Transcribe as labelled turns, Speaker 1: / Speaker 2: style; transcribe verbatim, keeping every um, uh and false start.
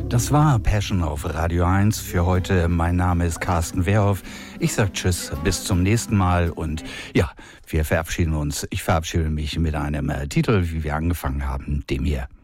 Speaker 1: Das war Passion auf Radio eins für heute. Mein Name ist Carsten Wehrhoff. Ich sag Tschüss, bis zum nächsten Mal. Und ja, wir verabschieden uns. Ich verabschiede mich mit einem äh, Titel, wie wir angefangen haben, dem hier.